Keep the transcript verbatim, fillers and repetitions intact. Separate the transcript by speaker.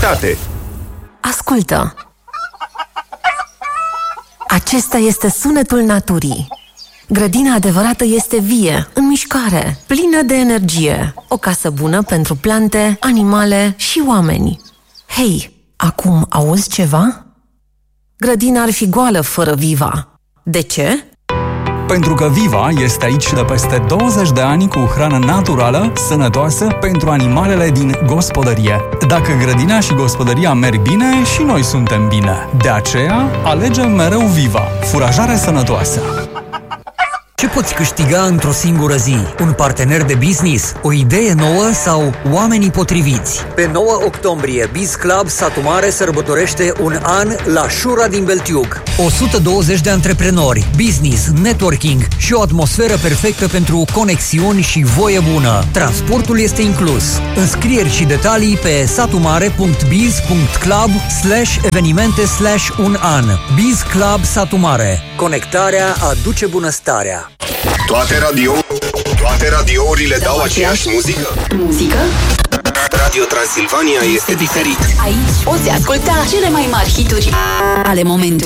Speaker 1: sănătate.
Speaker 2: Ascultă! Acesta este sunetul naturii. Grădina adevărată este vie, în mișcare, plină de energie. O casă bună pentru plante, animale și oameni. Hei, acum auzi ceva? Grădina ar fi goală fără Viva. De ce?
Speaker 3: Pentru că Viva este aici de peste douăzeci de ani cu hrană naturală, sănătoasă pentru animalele din gospodărie. Dacă grădina și gospodăria merg bine, și noi suntem bine. De aceea, alegem mereu Viva, furajare sănătoasă.
Speaker 4: Ce poți câștiga într-o singură zi? Un partener de business? O idee nouă sau oamenii potriviți? Pe nouă octombrie, Biz Club Satu Mare sărbătorește un an la Șura din Beltiug. o sută douăzeci de antreprenori, business, networking și o atmosferă perfectă pentru conexiuni și voie bună. Transportul este inclus. Înscrieri și detalii pe satumare.biz.club slash evenimente slash un an. Biz Club Satu Mare. Conectarea aduce bunăstarea.
Speaker 1: Toate radio, toate radiourile dau aceeași muzică?
Speaker 5: Muzică?
Speaker 1: Radio Transilvania este diferit.
Speaker 5: Aici poți asculta cele mai mari hituri ale momentului.